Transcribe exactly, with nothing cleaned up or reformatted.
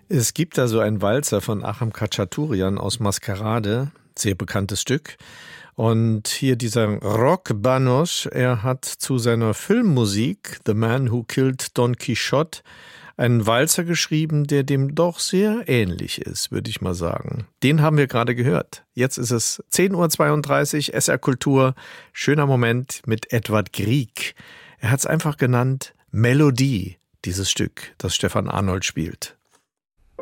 Es gibt da so einen Walzer von Achim Khachaturian aus Maskerade, sehr bekanntes Stück. Und hier dieser Roch Banoche, er hat zu seiner Filmmusik The Man Who Killed Don Quixote einen Walzer geschrieben, der dem doch sehr ähnlich ist, würde ich mal sagen. Den haben wir gerade gehört. Jetzt ist es zehn Uhr zweiunddreißig, S R Kultur. Schöner Moment mit Edward Grieg. Er hat es einfach genannt Melodie, dieses Stück, das Stefan Arnold spielt.